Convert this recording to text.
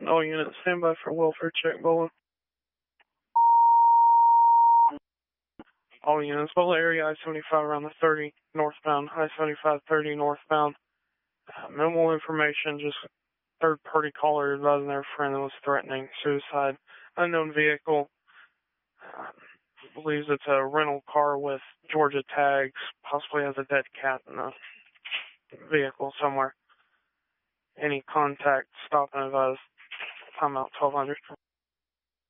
All units, stand by for welfare check, Bola. All units, Bola area, I-75 around the 30 northbound, I-75 30 northbound. Minimal information, just third-party caller advising their friend that was threatening suicide. Unknown vehicle. Believes it's a rental car with Georgia tags. Possibly has a dead cat in the vehicle somewhere. Any contact, stop and advise. Timeout 1200.